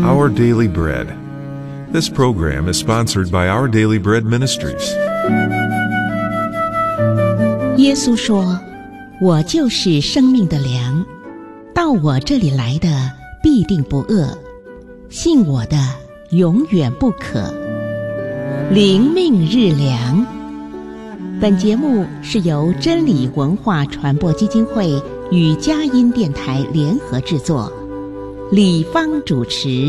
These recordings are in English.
Our Daily Bread. This program is sponsored by Our Daily Bread Ministries. 耶稣说：“我就是生命的粮，到我这里来的必定不饿，信我的永远不渴。”灵命日粮。本节目是由真理文化传播基金会与佳音电台联合制作，李芳主持。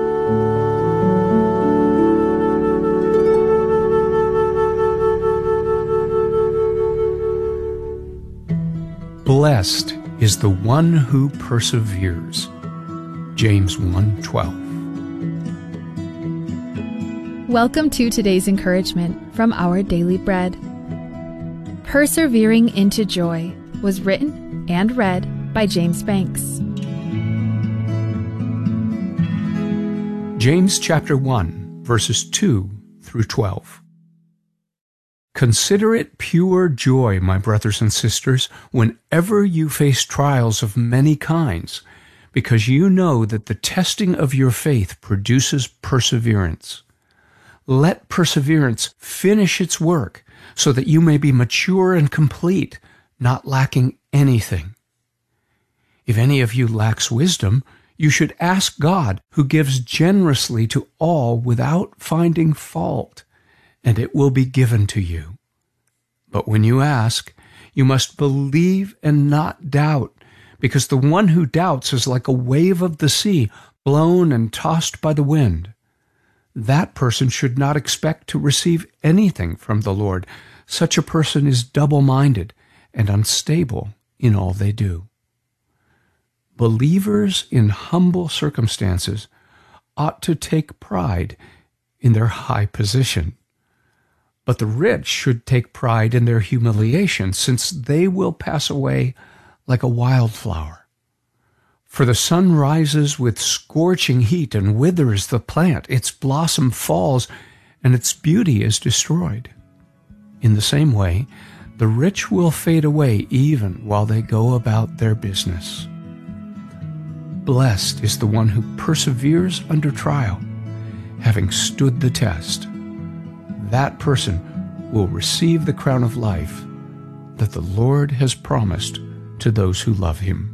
Blessed is the one who perseveres. James 1:12. Welcome to today's encouragement from Our Daily Bread. Persevering into Joy was written and read by James Banks. James chapter 1, verses 2 through 12. Consider it pure joy, my brothers and sisters, whenever you face trials of many kinds, because you know that the testing of your faith produces perseverance. Let perseverance finish its work, so that you may be mature and complete, not lacking anything. If any of you lacks wisdom, you should ask God, who gives generously to all without finding fault, and it will be given to you. But when you ask, you must believe and not doubt, because the one who doubts is like a wave of the sea, blown and tossed by the wind. That person should not expect to receive anything from the Lord. Such a person is double-minded and unstable in all they do. Believers in humble circumstances ought to take pride in their high position. But the rich should take pride in their humiliation, since they will pass away like a wildflower. For the sun rises with scorching heat and withers the plant. Its blossom falls, and its beauty is destroyed. In the same way, the rich will fade away even while they go about their business. Blessed is the one who perseveres under trial, having stood the test. That person will receive the crown of life that the Lord has promised to those who love him.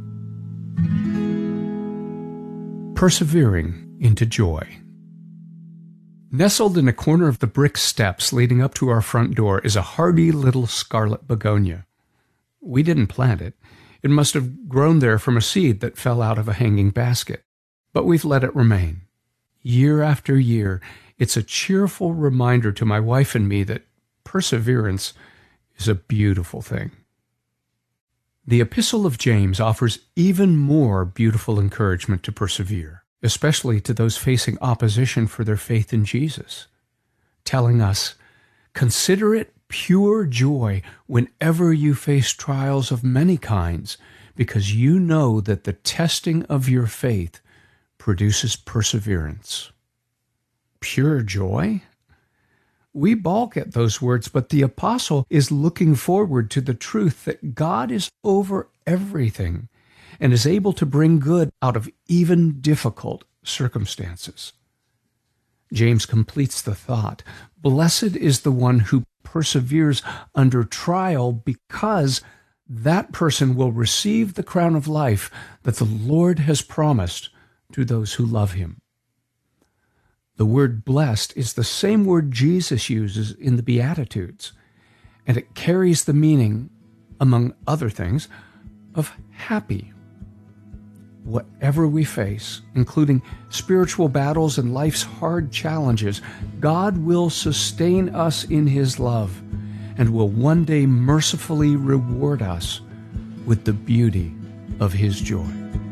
Persevering into joy. Nestled in a corner of the brick steps leading up to our front door is a hardy little scarlet begonia. We didn't plant it. It must have grown there from a seed that fell out of a hanging basket. But we've let it remain. Year after year, it's a cheerful reminder to my wife and me that perseverance is a beautiful thing. The Epistle of James offers even more beautiful encouragement to persevere, especially to those facing opposition for their faith in Jesus, telling us, "Consider it pure joy whenever you face trials of many kinds, because you know that the testing of your faith produces perseverance." Pure joy? We balk at those words, but the apostle is looking forward to the truth that God is over everything and is able to bring good out of even difficult circumstances. James completes the thought, "Blessed is the one who perseveres under trial, because that person will receive the crown of life that the Lord has promised to those who love him." The word blessed is the same word Jesus uses in the Beatitudes, and it carries the meaning, among other things, of happy. Whatever we face, including spiritual battles and life's hard challenges, God will sustain us in his love and will one day mercifully reward us with the beauty of his joy.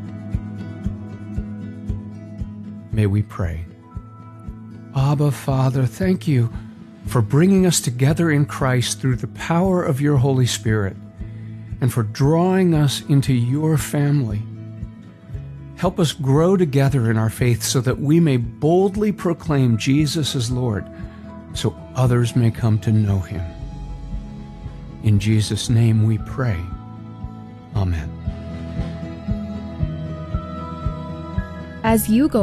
May we pray. Abba, Father, thank you for bringing us together in Christ through the power of your Holy Spirit and for drawing us into your family. Help us grow together in our faith so that we may boldly proclaim Jesus as Lord, so others may come to know him. In Jesus' name we pray. Amen. As you go